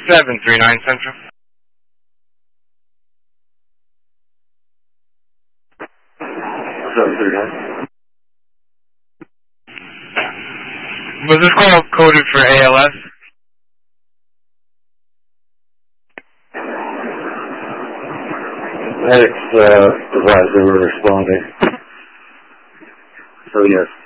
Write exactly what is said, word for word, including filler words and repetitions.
seven three nine Central. seven three nine. Was this call coded for A L S? Medics uh, advised they were responding. So yes.